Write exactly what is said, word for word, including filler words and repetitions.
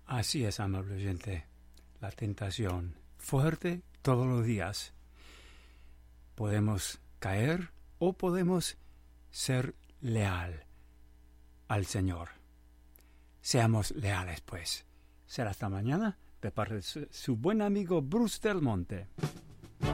Así es, amable oyente. La tentación fuerte todos los días. Podemos caer o podemos ser leal al Señor. Seamos leales, pues. Será hasta mañana, de parte de su, su buen amigo Bruce Del Monte.